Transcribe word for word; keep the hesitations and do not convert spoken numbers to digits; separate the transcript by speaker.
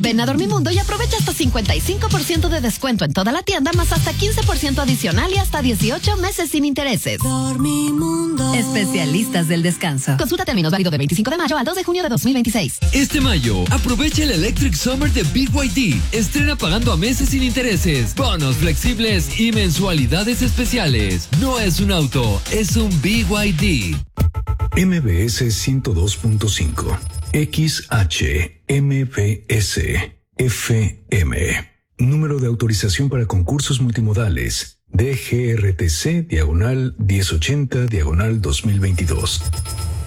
Speaker 1: Ven a Dormimundo y aprovecha hasta cincuenta y cinco por ciento de descuento en toda la tienda, más hasta quince por ciento adicional y hasta dieciocho meses sin intereses.
Speaker 2: Dormimundo.
Speaker 1: Especialistas del descanso. Consulta términos válido de veinticinco de mayo al dos de junio de dos mil veintiséis.
Speaker 3: Este mayo, aprovecha el Electric Summer de B Y D. Estrena pagando a meses sin intereses, bonos flexibles y mensualidades especiales. No es un auto, es un B Y D.
Speaker 4: M B S ciento dos punto cinco, X H M B S F M. Número de autorización para concursos multimodales. D G R T C diagonal diez ochenta diagonal dos mil veintidós.